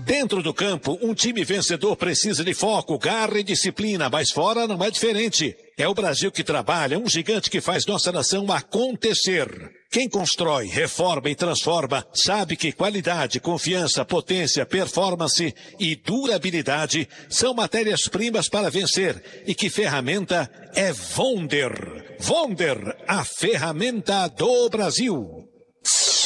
Dentro do campo, um time vencedor precisa de foco, garra e disciplina, mas fora não é diferente. É o Brasil que trabalha, um gigante que faz nossa nação acontecer. Quem constrói, reforma e transforma sabe que qualidade, confiança, potência, performance e durabilidade são matérias-primas para vencer e que ferramenta é Wonder. Wonder, a ferramenta do Brasil.